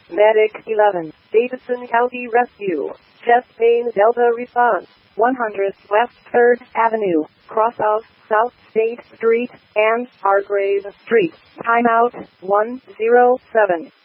Medic 11, Davidson County Rescue. Chest pain Delta response. 100 West 3rd Avenue, cross of South State Street and Hargrave Street. Timeout 107.